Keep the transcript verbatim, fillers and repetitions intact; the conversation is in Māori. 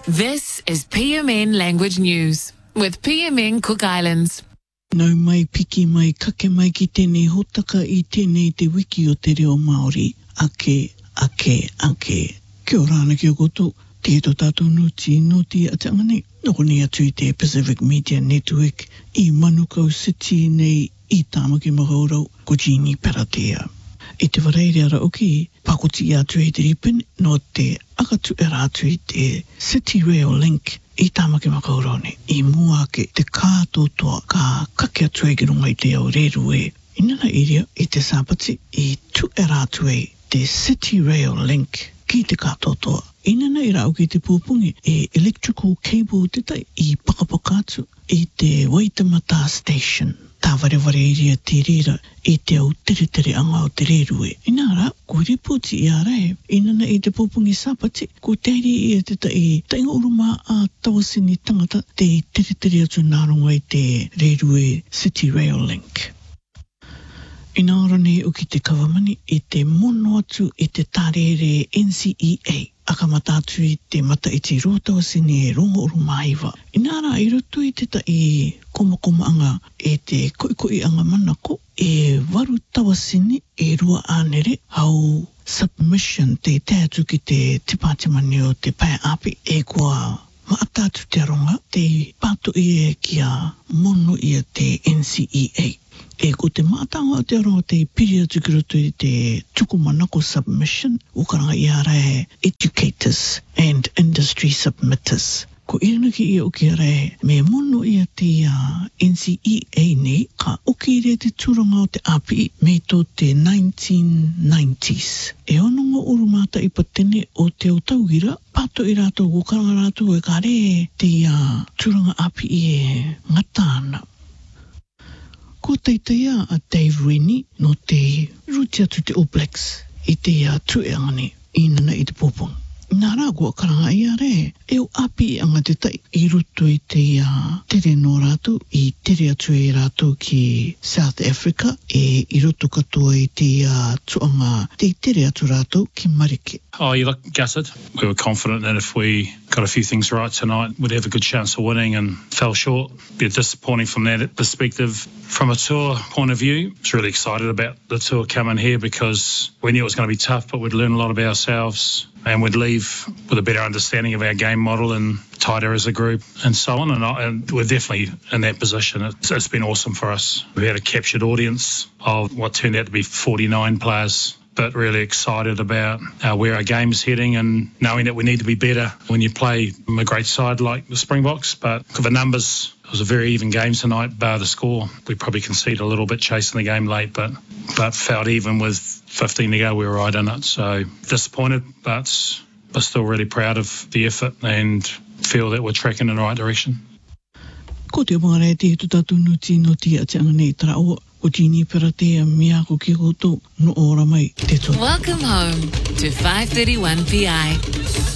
This is P M N Language News with P M N Cook Islands. Nau mai piki mai kake mai ki tēnei hotaka I tēnei te wiki o te reo Māori. Ake, ake, ake. Kia ora ana kia koto. Te to tātou nuti noti a te angane. Noko nei atu I te Pacific Media Network I Manukau City nei I Tāmaki Makaurau ko Jeannie Peratea. I te whareire ara oki, pakoti atu I te ripin no te akatu era atu I te City Rail Link I Tāmaki Makaurau ne. I mua ke te kātotoa ka kake atu e ki runga I te au reru e. Inana iria I te sāpati I tu era atu e te City Rail Link ki te kātotoa. Inana ira au ki te pūpungi e electrical cable te tai I pakapaka atu I te Waitemata Station. Tā ware ware iria te rira I te au tere tere anga o te reru e. Inara, ko ripoti I ara e. Inana I te pūpungi sāpati, ko teiri I te tai tainga uruma a tawasini tangata te tere tere atu nārunga I te reru e City Rail Link. Ina ora nei o ki te kawamani I te mono atu I te tārere N C E A. Aka mata atu I te mata I te rōtawasini e rongo oru maiwa. Ina ara I roto I te tai koma koma anga e te koikoi anga manako e waru tawasini e rua ānere au submission te te atu ki te tipatimani o te pai api e kua maata atu te aronga te pato I e kia mono I a te N C E A. E ko te mātanga o te aronga te piri atu ki roto I te tukumanako submission ukaranga I ara e educators and industry submitters. Ko iranaki I oki ara e me mono I a te uh, N C E A nei ka oki re te turanga o te api me to te nineteen nineties. E ononga urumata I patene o te o taugira pato I rato ukaranga rato e ka re te uh, turanga api e ngatana. Ko teiteia a Dave Rennie no te ruti atu te All Blacks I te uh, tueangane I nana I te pōpong. Nā rā kua karanga I a re, e o api anga te tai I ruto I te uh, tere no rātou, I tere atu e rātou ki South Africa, e I roto katoa I te uh, tuanga te tere atu rātou ki Marike. Oh, you look gutted. We were confident that if we got a few things right tonight, we'd have a good chance of winning and fell short. Be disappointing from that perspective. From a tour point of view, I was really excited about the tour coming here because we knew it was going to be tough, but we'd learn a lot about ourselves and we'd leave with a better understanding of our game model and tighter as a group and so on. And, I, and we're definitely in that position. It's, it's been awesome for us. We had a captured audience of what turned out to be forty-nine players. But really excited about uh, where our game's heading and knowing that we need to be better when you play a great side like the Springboks. But for the numbers, it was a very even game tonight, bar the score. We probably conceded a little bit chasing the game late, but but felt even with fifteen to go, we were right in it. So disappointed, but, but still really proud of the effort and feel that we're tracking in the right direction. Ko te wangare te hitu tatu nuti noti a te anganei tara o o Jeannie Peratea mea ko ki koto no ora mai te tō. Welcome home to five thirty-one P I.